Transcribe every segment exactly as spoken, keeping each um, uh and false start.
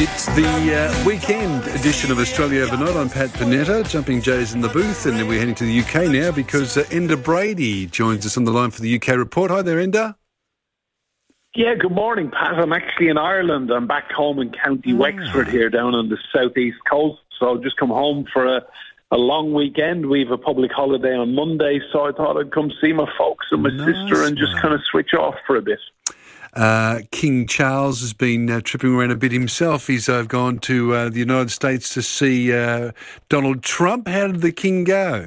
It's the uh, weekend edition of Australia Overnight. I'm Pat Panetta, Jumping Jay's in the booth, and we're heading to the U K now because uh, Enda Brady joins us on the line for the U K report. Hi there, Enda. Yeah, good morning, Pat. I'm actually in Ireland. I'm back home in County Ah. Wexford here down on the southeast coast. So I've just come home for a, a long weekend. We have a public holiday on Monday, so I thought I'd come see my folks and my Nice, sister and just man. kind of switch off for a bit. Uh, King Charles has been uh, tripping around a bit himself. He's uh, gone to uh, the United States to see uh, Donald Trump. How did the King go?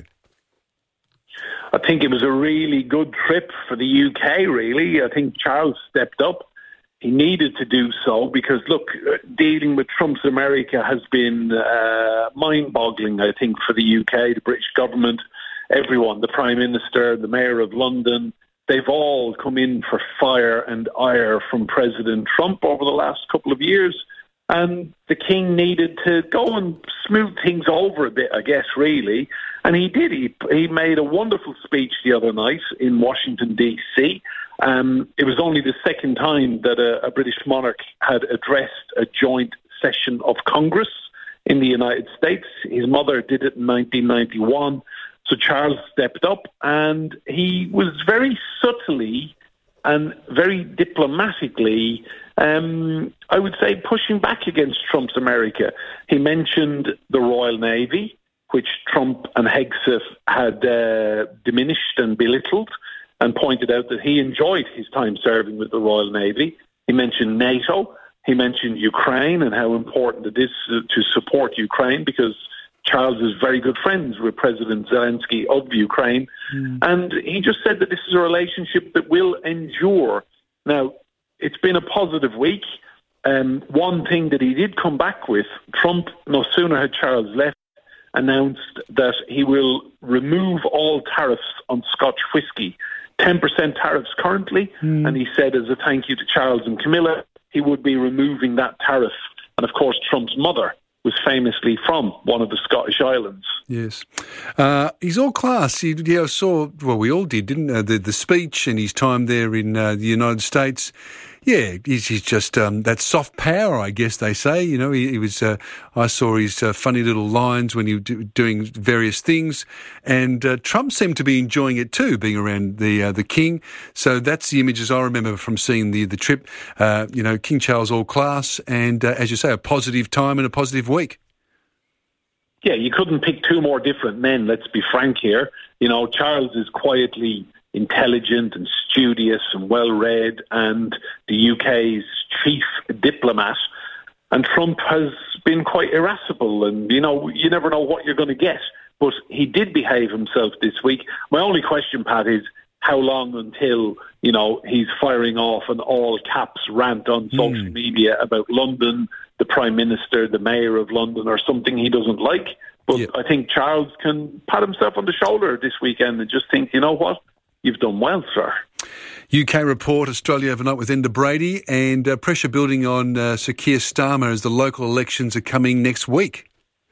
I think it was a really good trip for the U K, really. I think Charles stepped up. He needed to do so because, look, dealing with Trump's America has been uh, mind-boggling, I think, for the U K, the British government, everyone, the Prime Minister, the Mayor of London. They've all come in for fire and ire from President Trump over the last couple of years. And the King needed to go and smooth things over a bit, I guess, really. And he did. He, he made a wonderful speech the other night in Washington, D C. Um, it was only the second time that a, a British monarch had addressed a joint session of Congress in the United States. His mother did it in nineteen ninety-one. So Charles stepped up, and he was very subtly and very diplomatically, um, I would say, pushing back against Trump's America. He mentioned the Royal Navy, which Trump and Hegseth had uh, diminished and belittled, and pointed out that he enjoyed his time serving with the Royal Navy. He mentioned NATO. He mentioned Ukraine and how important it is to support Ukraine, because Charles is very good friends with President Zelensky of Ukraine. Mm. And he just said that this is a relationship that will endure. Now, it's been a positive week. Um, one thing that he did come back with, Trump, no sooner had Charles left, announced that he will remove all tariffs on Scotch whisky. ten percent tariffs currently. Mm. And he said, as a thank you to Charles and Camilla, he would be removing that tariff. And of course, Trump's mother was famously from one of the Scottish islands. Yes. Uh, he's all class. He, yeah, I saw, well, we all did, didn't we? The, the speech and his time there in uh, the United States. Yeah, he's, he's just um, that soft power, I guess they say. You know, he, he was. Uh, I saw his uh, funny little lines when he was do, doing various things, and uh, Trump seemed to be enjoying it too, being around the uh, the King. So that's the images I remember from seeing the the trip. Uh, you know, King Charles all class, and uh, as you say, a positive time and a positive week. Yeah, you couldn't pick two more different men. Let's be frank here. You know, Charles is quietly intelligent and studious and well-read, and the U K's chief diplomat. And Trump has been quite irascible, and, you know, you never know what you're going to get. But he did behave himself this week. My only question, Pat, is how long until, you know, he's firing off an all-caps rant on social mm. media about London, the Prime Minister, the Mayor of London, or something he doesn't like. But yeah. I think Charles can pat himself on the shoulder this weekend and just think, you know what? You've done well, sir. U K report, Australia Overnight with Enda Brady, and uh, pressure building on uh, Sir Keir Starmer as the local elections are coming next week.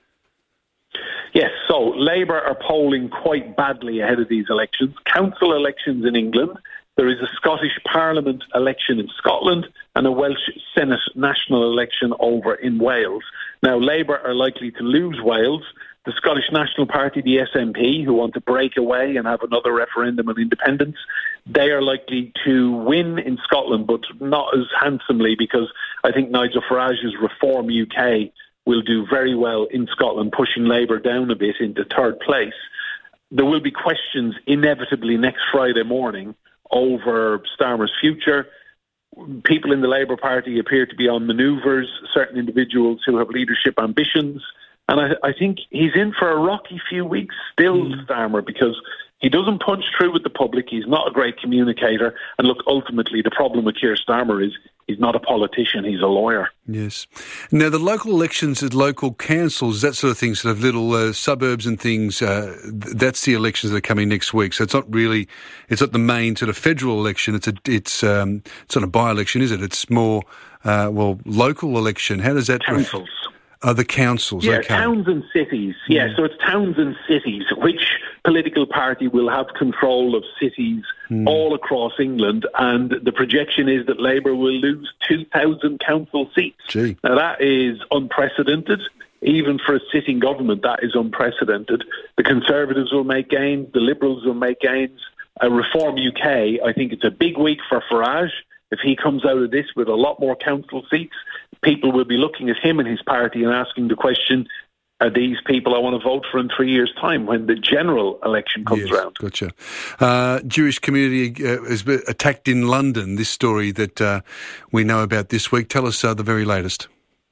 Yes, so Labour are polling quite badly ahead of these elections. Council elections in England, there is a Scottish Parliament election in Scotland, and a Welsh Senate national election over in Wales. Now, Labour are likely to lose Wales. The Scottish National Party, the S N P, who want to break away and have another referendum on independence, they are likely to win in Scotland, but not as handsomely, because I think Nigel Farage's Reform U K will do very well in Scotland, pushing Labour down a bit into third place. There will be questions inevitably next Friday morning over Starmer's future. People in the Labour Party appear to be on manoeuvres, certain individuals who have leadership ambitions. And I, I think he's in for a rocky few weeks still, mm. Starmer, because he doesn't punch through with the public. He's not a great communicator. And look, ultimately, the problem with Keir Starmer is he's not a politician, he's a lawyer. Yes. Now, the local elections at local councils, that sort of thing, sort of little uh, suburbs and things, uh, th- that's the elections that are coming next week. So it's not really, it's not the main sort of federal election. It's a, it's, um, it's not a by-election, is it? It's more, uh, well, local election. How does that... Councils. Ref- Oh, the councils, yeah, okay. towns and cities. Yeah, yeah, so it's towns and cities, which political party will have control of cities mm. all across England, and the projection is that Labour will lose two thousand council seats. Gee. Now, that is unprecedented. Even for a sitting government, that is unprecedented. The Conservatives will make gains, the Liberals will make gains. Uh, Reform U K, I think it's a big week for Farage. If he comes out of this with a lot more council seats, people will be looking at him and his party and asking the question, are these people I want to vote for in three years' time when the general election comes yes, around? Gotcha. Uh, Jewish community uh, has been attacked in London, this story that uh, we know about this week. Tell us uh, the very latest.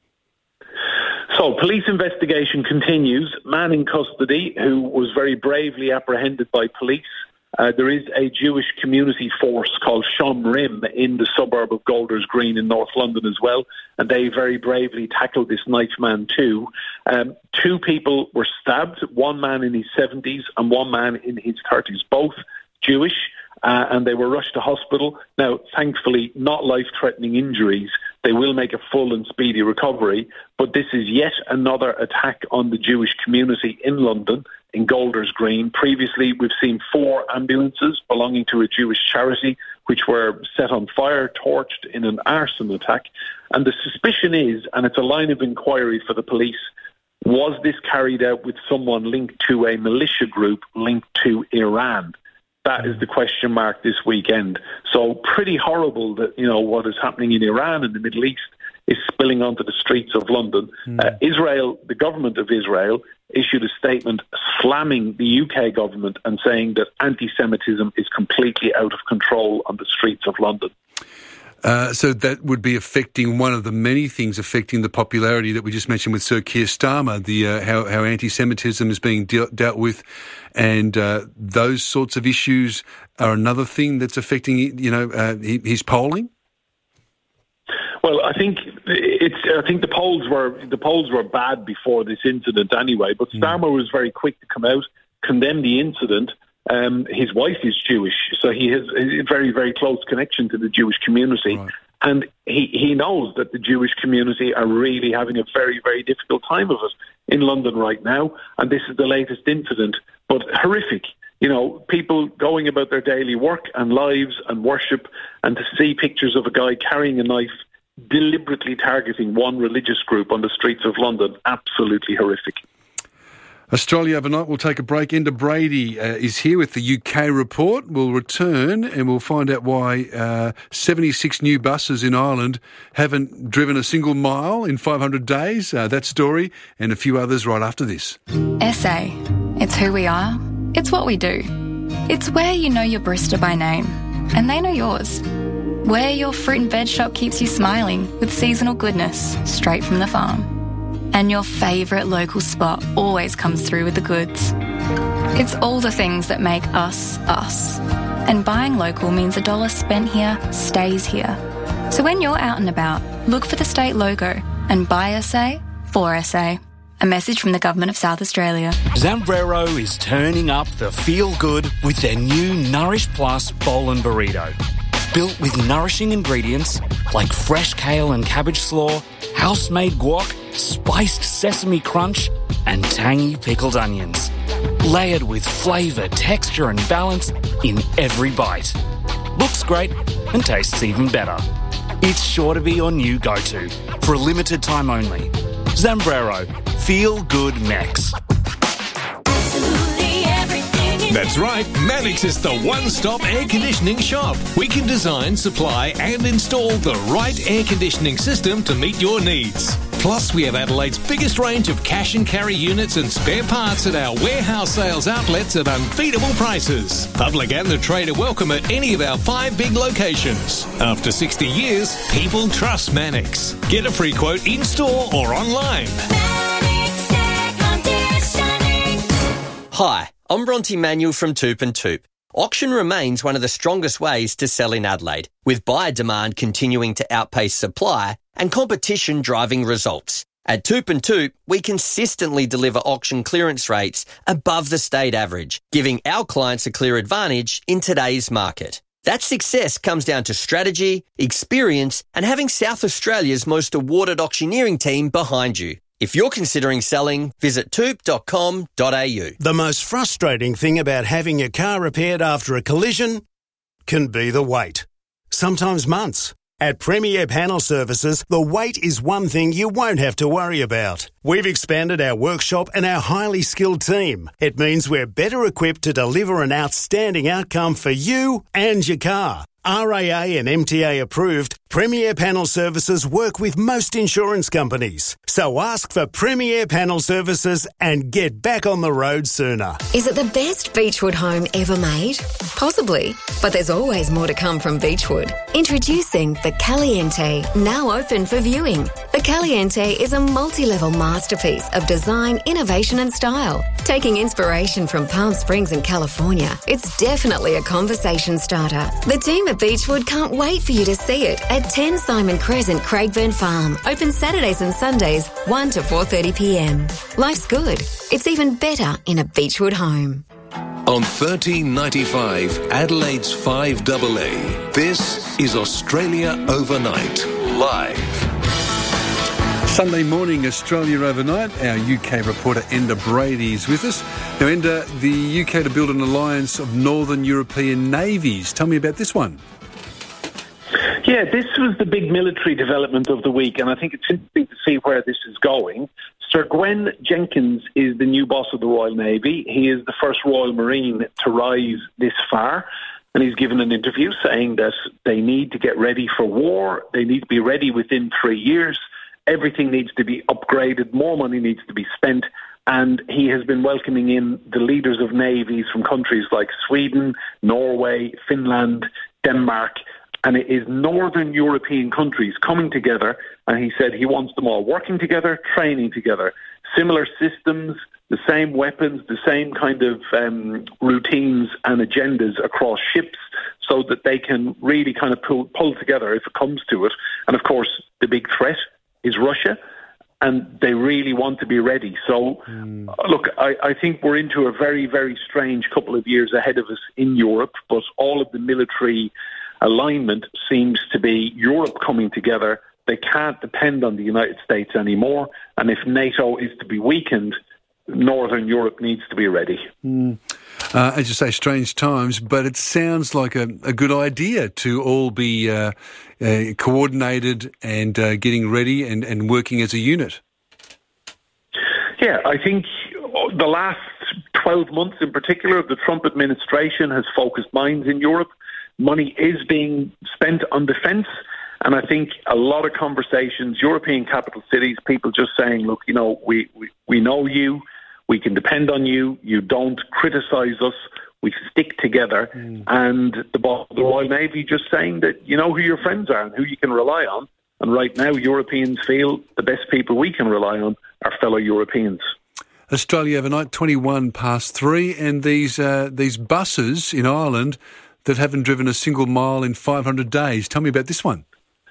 So, police investigation continues. Man in custody who was very bravely apprehended by police. Uh, there is a Jewish community force called Shomrim in the suburb of Golders Green in North London as well, and they very bravely tackled this knife man too. Um, two people were stabbed, one man in his seventies and one man in his thirties, both Jewish, uh, and they were rushed to hospital. Now, thankfully, not life-threatening injuries. They will make a full and speedy recovery, but this is yet another attack on the Jewish community in London, in Golders Green. Previously, we've seen four ambulances belonging to a Jewish charity which were set on fire, torched in an arson attack. And the suspicion is, and it's a line of inquiry for the police, was this carried out with someone linked to a militia group linked to Iran? That is the question mark this weekend. So pretty horrible that, you know, what is happening in Iran and the Middle East is spilling onto the streets of London. Mm. Uh, Israel, the government of Israel, issued a statement slamming the U K government and saying that anti-Semitism is completely out of control on the streets of London. Uh, so that would be affecting one of the many things affecting the popularity that we just mentioned with Sir Keir Starmer, the uh, how, how anti-Semitism is being de- dealt with, and uh, those sorts of issues are another thing that's affecting, you know, uh, his polling. Well, I think it's. I think the polls were the polls were bad before this incident anyway. But Starmer mm. was very quick to come out, condemn the incident. Um, his wife is Jewish, so he has a very, very close connection to the Jewish community. Right. And he, he knows that the Jewish community are really having a very, very difficult time of it in London right now. And this is the latest incident, but horrific. You know, people going about their daily work and lives and worship, and to see pictures of a guy carrying a knife, deliberately targeting one religious group on the streets of London, absolutely horrific. Australia overnight. We'll take a break. Enda Brady uh, is here with the U K report. We'll return and we'll find out why uh, seventy-six new buses in Ireland haven't driven a single mile in five hundred days. Uh, that story and a few others right after this. S A. It's who we are. It's what we do. It's where you know your barista by name and they know yours. Where your fruit and veg shop keeps you smiling with seasonal goodness straight from the farm. And your favourite local spot always comes through with the goods. It's all the things that make us, us. And buying local means a dollar spent here stays here. So when you're out and about, look for the state logo and buy S A for S A. A message from the Government of South Australia. Zambrero is turning up the feel-good with their new Nourish Plus bowl and burrito. Built with nourishing ingredients like fresh kale and cabbage slaw, house-made guac, spiced sesame crunch, and tangy pickled onions. Layered with flavour, texture and balance in every bite. Looks great and tastes even better. It's sure to be your new go-to for a limited time only. Zambrero. Feel good Mex. That's right, Manix is the one-stop air conditioning shop. We can design, supply and install the right air conditioning system to meet your needs. Plus, we have Adelaide's biggest range of cash and carry units and spare parts at our warehouse sales outlets at unbeatable prices. Public and the trade are welcome at any of our five big locations. After sixty years, people trust Manix. Get a free quote in-store or online. Manix Air Conditioning. Hi, I'm Bronte Manuel from Toop and Toop. Auction remains one of the strongest ways to sell in Adelaide, with buyer demand continuing to outpace supply and competition driving results. At Toop and Toop, we consistently deliver auction clearance rates above the state average, giving our clients a clear advantage in today's market. That success comes down to strategy, experience, and having South Australia's most awarded auctioneering team behind you. If you're considering selling, visit toop dot com dot a u. The most frustrating thing about having your car repaired after a collision can be the wait. Sometimes months. At Premier Panel Services, the wait is one thing you won't have to worry about. We've expanded our workshop and our highly skilled team. It means we're better equipped to deliver an outstanding outcome for you and your car. R A A and M T A approved, Premier Panel Services work with most insurance companies. So ask for Premier Panel Services and get back on the road sooner. Is it the best Beechwood home ever made? Possibly, but there's always more to come from Beechwood. Introducing the Caliente, now open for viewing. The Caliente is a multi-level masterpiece of design, innovation and style. Taking inspiration from Palm Springs in California, it's definitely a conversation starter. The team at Beechwood can't wait for you to see it at ten Simon Crescent, Craigburn Farm. Open Saturdays and Sundays, one to four thirty p m. Life's good. It's even better in a Beechwood home. On thirteen ninety-five, Adelaide's five A A, this is Australia Overnight, live. Sunday morning, Australia Overnight. Our U K reporter Enda Brady is with us. Now, Enda, the U K to build an alliance of Northern European navies. Tell me about this one. Yeah, this was the big military development of the week, and I think it's interesting to see where this is going. Sir Gwen Jenkins is the new boss of the Royal Navy. He is the first Royal Marine to rise this far, and he's given an interview saying that they need to get ready for war. They need to be ready within three years. Everything needs to be upgraded. More money needs to be spent. And he has been welcoming in the leaders of navies from countries like Sweden, Norway, Finland, Denmark. And it is Northern European countries coming together. And he said he wants them all working together, training together. Similar systems, the same weapons, the same kind of um, routines and agendas across ships so that they can really kind of pull, pull together if it comes to it. And of course, the big threat is Russia, and they really want to be ready. So, mm. look, I, I think we're into a very, very strange couple of years ahead of us in Europe, but all of the military alignment seems to be Europe coming together. They can't depend on the United States anymore, and if NATO is to be weakened, Northern Europe needs to be ready. Mm. Uh, as you say, strange times, but it sounds like a, a good idea to all be uh, uh, coordinated and uh, getting ready and, and working as a unit. Yeah, I think the last twelve months in particular, the Trump administration has focused minds in Europe. Money is being spent on defence. And I think a lot of conversations, European capital cities, people just saying, look, you know, we, we, we know you, we can depend on you, you don't criticise us, we stick together. Mm. And the, the Royal Navy just saying that you know who your friends are and who you can rely on. And right now, Europeans feel the best people we can rely on are fellow Europeans. Australia Overnight, twenty-one past three, and these uh, these buses in Ireland that haven't driven a single mile in five hundred days. Tell me about this one.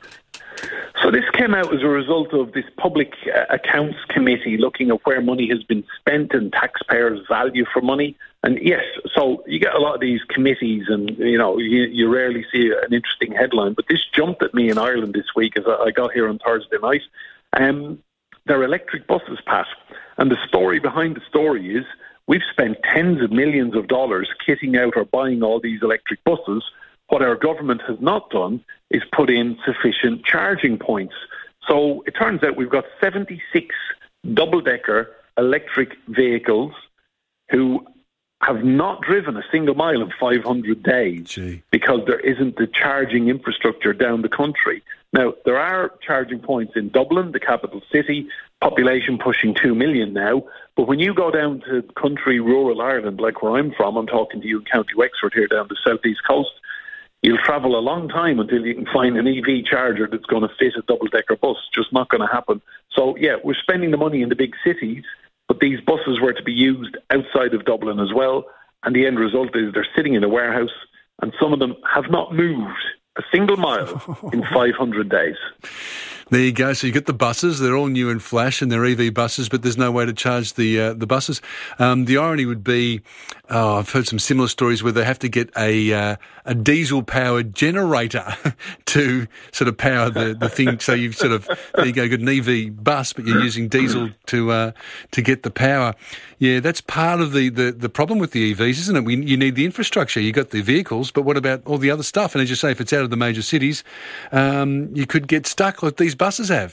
So this came out as a result of this public accounts committee looking at where money has been spent and taxpayers' value for money. And yes, so you get a lot of these committees and, you know, you, you rarely see an interesting headline. But this jumped at me in Ireland this week as I got here on Thursday night. Um, they're electric buses, Pat. And the story behind the story is we've spent tens of millions of dollars kitting out or buying all these electric buses. What our government has not done is put in sufficient charging points. So it turns out we've got seventy-six double-decker electric vehicles who have not driven a single mile in five hundred days Gee. because there isn't the charging infrastructure down the country. Now, there are charging points in Dublin, the capital city, population pushing two million now. But when you go down to country, rural Ireland, like where I'm from, I'm talking to you in County Wexford here down the southeast coast, you'll travel a long time until you can find an E V charger that's going to fit a double-decker bus. Just not going to happen. So, yeah, we're spending the money in the big cities, but these buses were to be used outside of Dublin as well. And the end result is they're sitting in a warehouse, and some of them have not moved a single mile in five hundred days. There you go. So you get the buses. They're all new and flash, and they're E V buses, but there's no way to charge the uh, the buses. Um, the irony would be, oh, I've heard some similar stories where they have to get a uh, a diesel-powered generator to sort of power the, the thing. So you've sort of, there you go, got an E V bus, but you're using diesel to uh, to get the power. Yeah, that's part of the, the, the problem with the E Vs, isn't it? We, you need the infrastructure. You've got the vehicles, but what about all the other stuff? And as you say, if it's out of the major cities, um, you could get stuck like these buses have.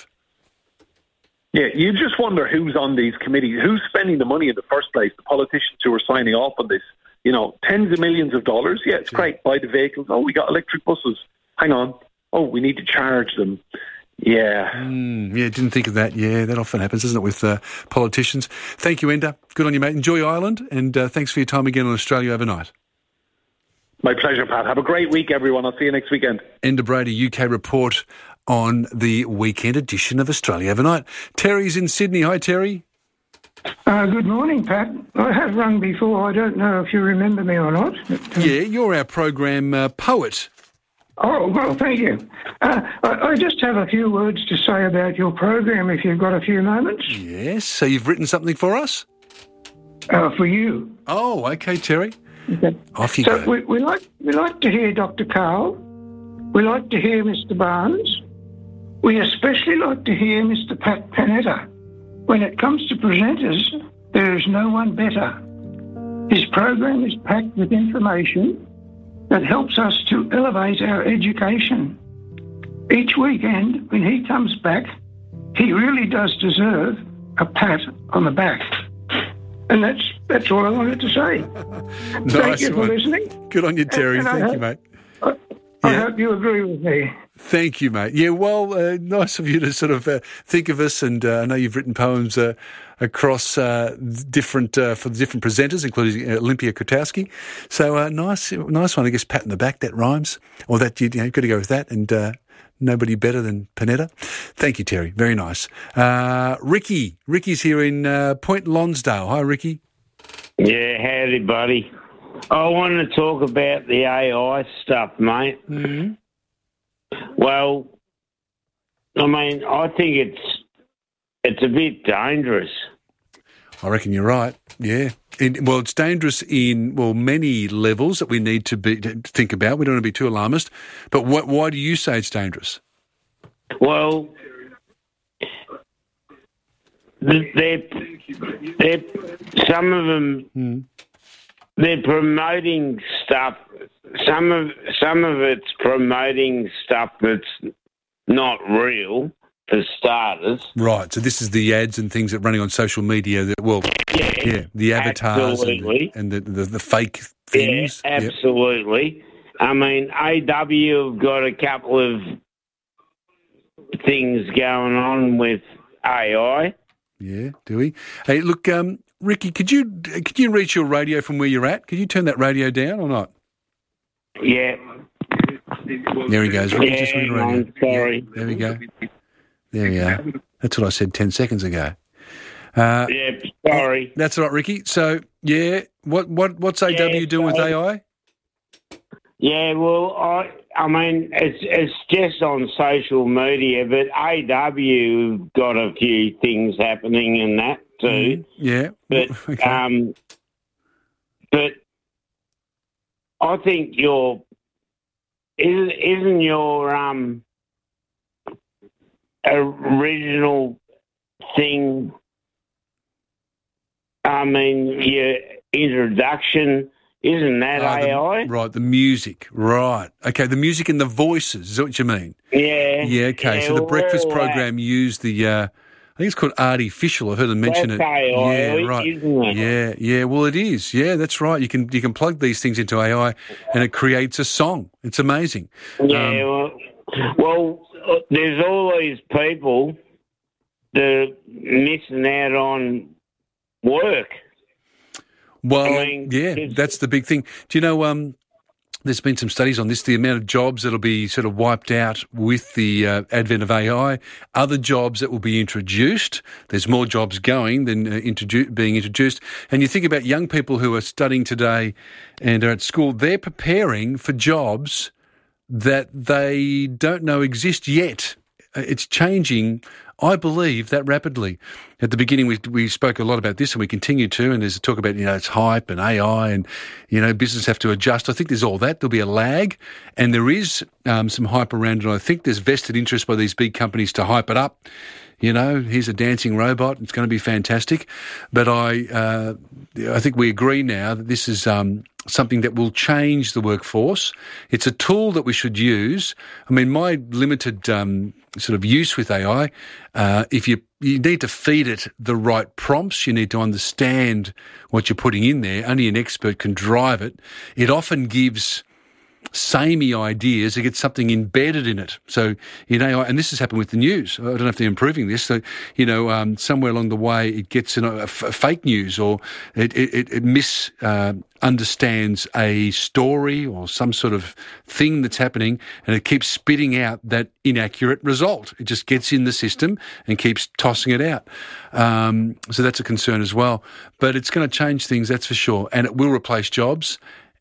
Yeah, you just wonder who's on these committees, who's spending the money in the first place, the politicians who are signing off on this. You know, tens of millions of dollars. Yeah, it's great. Buy the vehicles. Oh, we got electric buses. Hang on. Oh, we need to charge them. Yeah. Mm, yeah, didn't think of that. Yeah, that often happens, doesn't it, with uh, politicians. Thank you, Enda. Good on you, mate. Enjoy Ireland, and uh, thanks for your time again on Australia Overnight. My pleasure, Pat. Have a great week, everyone. I'll see you next weekend. Enda Brady, U K report on the weekend edition of Australia Overnight. Terry's in Sydney. Hi, Terry. Uh, good morning, Pat. I have rung before. I don't know if you remember me or not. But, uh, Yeah, you're our program uh, poet. Oh, well, thank you. Uh, I, I just have a few words to say about your program, if you've got a few moments. Yes, so you've written something for us? Uh, for you. Oh, okay, Terry. Okay. Off you so go. we, we like we like to hear Doctor Carl. We like to hear Mister Barnes. We especially like to hear Mister Pat Panetta. When it comes to presenters, there is no one better. His program is packed with information that helps us to elevate our education. Each weekend, when he comes back, he really does deserve a pat on the back. And that's that's all I wanted to say. Nice Thank you for one. listening. Good on you, Terry. And I Thank you, hope- mate. I, I Yeah. hope you agree with me. Thank you, mate. Yeah, well, uh, nice of you to sort of uh, think of us, and uh, I know you've written poems uh, across uh, different uh, for the different presenters, including uh, Olympia Kotowski. So uh, nice, nice one. I guess pat in the back, that rhymes, or that you, you know, you've got to go with that. And uh, nobody better than Panetta. Thank you, Terry. Very nice. Uh, Ricky, Ricky's here in uh, Point Lonsdale. Hi, Ricky. Yeah, howdy, buddy. I want to talk about the A I stuff, mate. Mm-hmm. Well, I mean, I think it's it's a bit dangerous. I reckon you're right. Yeah. In, well, it's dangerous in, well, many levels that we need to be to think about. We don't want to be too alarmist. But what, why do you say it's dangerous? Well, they're, they're, some of them, Mm. they're promoting stuff. Some of some of it's promoting stuff that's not real, for starters. Right. So this is the ads and things that are running on social media that, well, Yeah, yeah, the avatars and, absolutely. and the, the, the fake things. Yeah, absolutely. I mean, A W have got a couple of things going on with A I. Yeah, do we? Hey, look, um, Ricky, could you could you reach your radio from where you're at? Could you turn that radio down or not? Yeah. There he goes. Ricky, Yeah, just ring the radio. I'm sorry. Yeah, there we go. There we are. That's what I said ten seconds ago. Uh, Yeah, sorry. That's all right, Ricky. So, yeah, what what what's A W Yeah, doing with sorry. A I? Yeah, well, I I mean, it's it's just on social media, but A W got a few things happening in that too. Yeah. But Okay. um, but I think your isn't isn't your um original thing. I mean, your introduction. Isn't that Ah, the- A I? right, the music. Right. Okay, the music and the voices. Is that what you mean? Yeah. Yeah, okay. so the well, breakfast all that- program used the, uh, I think it's called Artificial. I've heard them mention That's it. A I, yeah, right. isn't it? Yeah, yeah. Well, it is. Yeah, that's right. You can you can plug these things into A I and it creates a song. It's amazing. Yeah, Um, well, well, uh, there's all these people that are missing out on work. Well, I mean, yeah, it's- that's the big thing. Do you know, um, there's been some studies on this, the amount of jobs that'll be sort of wiped out with the uh, advent of A I, other jobs that will be introduced. There's more jobs going than uh, introdu- being introduced. And you think about young people who are studying today and are at school, they're preparing for jobs that they don't know exist yet. it's changing, I believe, that rapidly. At the beginning, we we spoke a lot about this, and we continue to, and there's talk about, you know, it's hype and A I and, you know, business have to adjust. I think there's all that. There'll be a lag, and there is um, some hype around it. I think there's vested interest by these big companies to hype it up. You know, here's a dancing robot. It's going to be fantastic. But I uh, I think we agree now that this is um, something that will change the workforce. It's a tool that we should use. I mean, my limited um, sort of use with A I, uh, if you you need to feed it the right prompts, you need to understand what you're putting in there. Only an expert can drive it. It often gives samey ideas, it gets something embedded in it. So, you know, and this has happened with the news. I don't know if they're improving this. So, you know, um, somewhere along the way it gets you know, a, f- a fake news, or it, it, it mis uh, understands a story or some sort of thing that's happening, and it keeps spitting out that inaccurate result. It just gets in the system and keeps tossing it out. Um, so that's a concern as well. But it's going to change things, that's for sure, and it will replace jobs.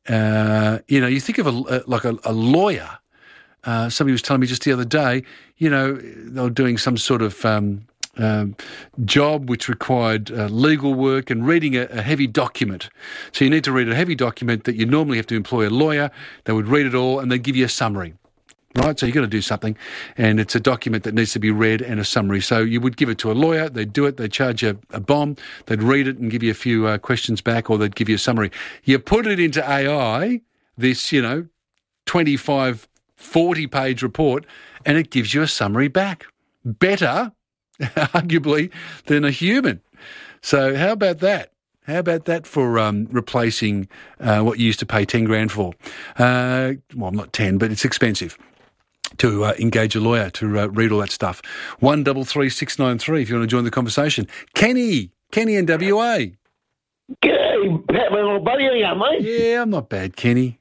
Uh, you know, you think of a, like a, a lawyer. Uh, somebody was telling me just the other day, you know, they were doing some sort of um, um, job which required uh, legal work and reading a, a heavy document. So you need to read a heavy document that you normally have to employ a lawyer. They would read it all and they'd give you a summary. Right, so you've got to do something, and it's a document that needs to be read and a summary. So you would give it to a lawyer, they'd do it, they'd charge you a bomb, they'd read it and give you a few uh, questions back, or they'd give you a summary. You put it into A I, this, you know, twenty-five, forty-page report, and it gives you a summary back. Better, arguably, than a human. So how about that? How about that for um, replacing uh, what you used to pay ten grand for? Uh, well, not ten, but it's expensive to uh, engage a lawyer to uh, read all that stuff. One double three six nine three. If you want to join the conversation, Kenny, Kenny in W A. G'day, Pat, my little buddy, how you going, mate? Yeah, I'm not bad, Kenny.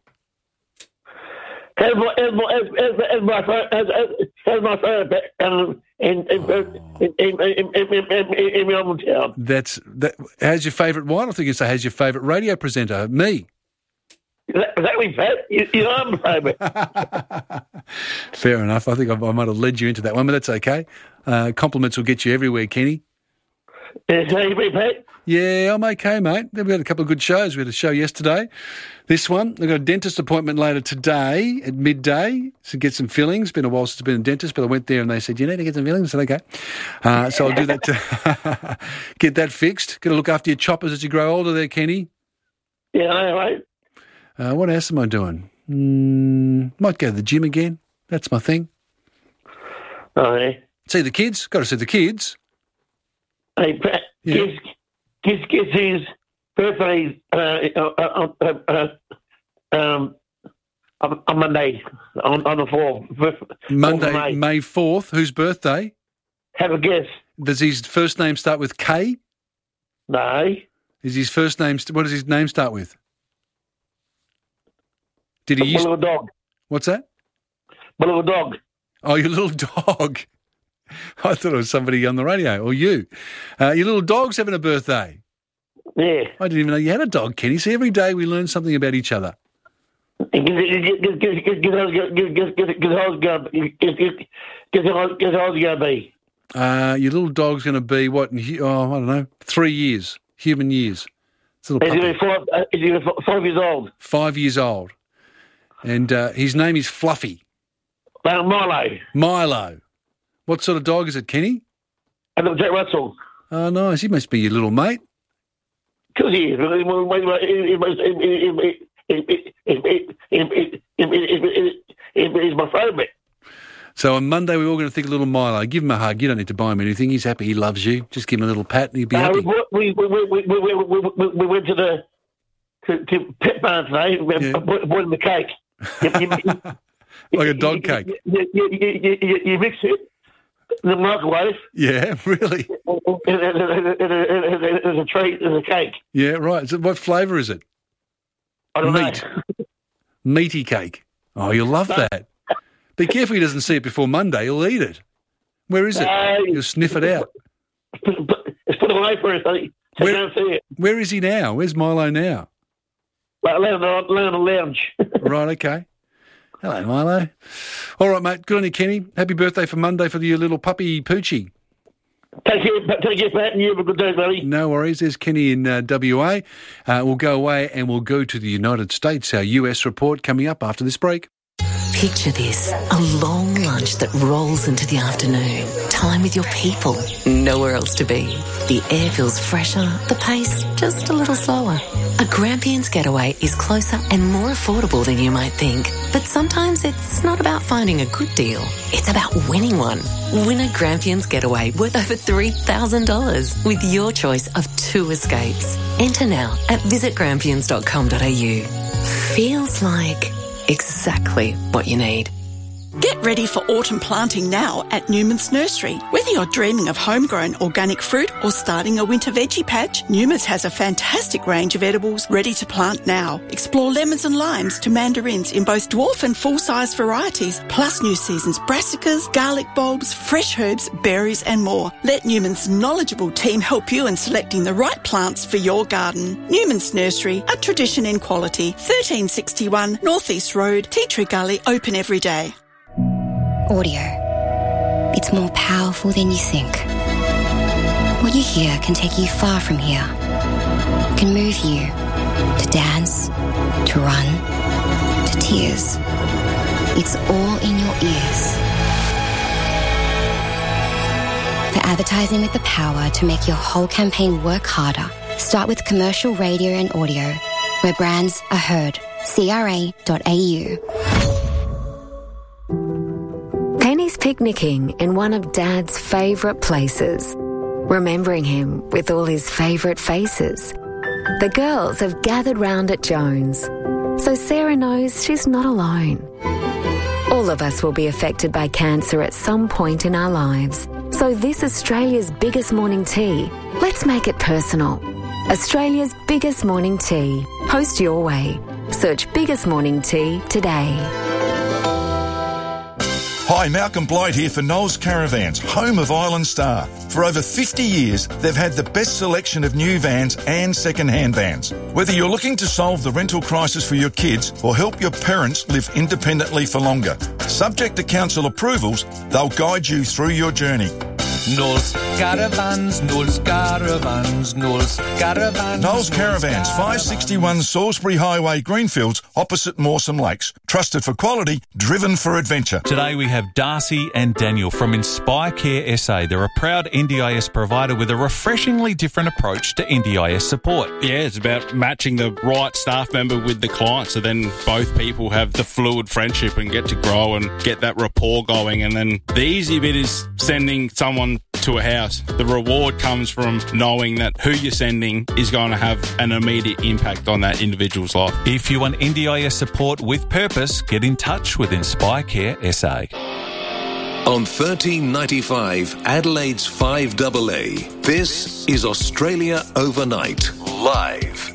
How's my how's my how's, how's, how's my phone? How's, how's my phone? And and and and on town. That's that. How's your favourite wine? I think you say, how's your favourite radio presenter? Me. Exactly, Pat. You, you know I'm a favourite. Fair enough. I think I, I might have led you into that one, but that's okay. Uh, compliments will get you everywhere, Kenny. Yeah, how you been, Pat? Yeah, I'm okay, mate. We had a couple of good shows. We had a show yesterday. This one, I've got a dentist appointment later today at midday to get some fillings. Been a while since I've been a dentist, but I went there and they said, you need to get some fillings? I said, okay. Uh, so I'll do that to get that fixed. Got to look after your choppers as you grow older there, Kenny. Yeah, I know, mate. Uh, what else am I doing? Mm, might go to the gym again. That's my thing. Oh, yeah. See the kids. Got to see the kids. Hey, Pat, Yeah. kids, kids, kids, his birthday uh, uh, uh, uh, um, on, on Monday, on, on the fourth. Monday, May. May fourth. Whose birthday? Have a guess. Does his first name start with K? No. Is his first name, what does his name start with? Did he My use... little dog. What's that? My little dog. Oh, your little dog. I thought it was somebody on the radio, or you. Uh, your little dog's having a birthday. Yeah. I didn't even know you had a dog, Kenny. See, every day we learn something about each other. Uh, your little dog's going to be, what, in, hu- oh, I don't know, three years, human years. It's a little He's puppy. five, uh, he's five years old. Five years old. And uh, his name is Fluffy. Uh, Milo. Milo. What sort of dog is it, Kenny? And little Jack Russell. Oh, nice. He must be your little mate. Because he is. He's my favourite. So on Monday, we're all going to think of little Milo. Give him a hug. You don't need to buy him anything. He's happy. He loves you. Just give him a little pat and he'll be Uh, happy. we, we, we, we, we, we, we, we went to the to, to Pet Barn today. Yeah. I bought, bought him the cake. You, you, Like a dog cake. You, you, you, you, you mix it in the microwave. Yeah, really? There's a treat. There's a cake. Yeah, right. So what flavour is it? I don't Meat. know. Meaty cake. Oh, you'll love that. Be careful he doesn't see it before Monday. He'll eat it. Where is it? Uh, He'll sniff it out. It's put away for us, buddy. So Where- you don't see it. Where is he now? Where's Milo now? Like, laying on, laying on the lounge. Right, okay. Hello, Milo. All right, mate. Good on you, Kenny. Happy birthday for Monday for your little puppy Poochie. Take care, take care, Pat, and you have a good day, buddy. No worries. There's Kenny in uh, W A. Uh, we'll go away and we'll go to the United States. Our U S report coming up after this break. Picture this, a long lunch that rolls into the afternoon. Time with your people, nowhere else to be. The air feels fresher, the pace just a little slower. A Grampians getaway is closer and more affordable than you might think. But sometimes it's not about finding a good deal, it's about winning one. Win a Grampians getaway worth over three thousand dollars with your choice of two escapes. Enter now at visit grampians dot com dot a u. Feels like exactly what you need. Get ready for autumn planting now at Newman's Nursery. Whether you're dreaming of homegrown organic fruit or starting a winter veggie patch, Newman's has a fantastic range of edibles ready to plant now. Explore lemons and limes to mandarins in both dwarf and full-size varieties, plus new season's brassicas, garlic bulbs, fresh herbs, berries and more. Let Newman's knowledgeable team help you in selecting the right plants for your garden. Newman's Nursery, a tradition in quality. thirteen sixty-one North East Road, Tea Tree Gully, open every day. Audio. It's more powerful than you think. What you hear can take you far from here. Can move you to dance, to run, to tears. It's all in your ears. For advertising with the power to make your whole campaign work harder, start with commercial radio and audio, where brands are heard. C R A dot A U. Penny's picnicking in one of Dad's favourite places, remembering him with all his favourite faces. The girls have gathered round at Jones, so Sarah knows she's not alone. All of us will be affected by cancer at some point in our lives, so this Australia's biggest morning tea, let's make it personal. Australia's biggest morning tea. Post your way. Search Biggest Morning Tea today. Hi, Malcolm Blight here for Knowles Caravans, home of Island Star. For over fifty years, they've had the best selection of new vans and second-hand vans. Whether you're looking to solve the rental crisis for your kids or help your parents live independently for longer, subject to council approvals, they'll guide you through your journey. Knowles Caravans, Knowles Caravans, Knowles Caravans. Knowles Caravans, five sixty-one Salisbury Highway, Greenfields, opposite Mawson Lakes. Trusted for quality, driven for adventure. Today we have Darcy and Daniel from Inspire Care S A. They're a proud N D I S provider with a refreshingly different approach to N D I S support. Yeah, it's about matching the right staff member with the client, so then both people have the fluid friendship and get to grow and get that rapport going. And then the easy bit is sending someone to a house. The reward comes from knowing that who you're sending is going to have an immediate impact on that individual's life. If you want N D I S support with purpose, get in touch with Inspire Care S A. On thirteen ninety-five, Adelaide's five A A, this is Australia Overnight, live.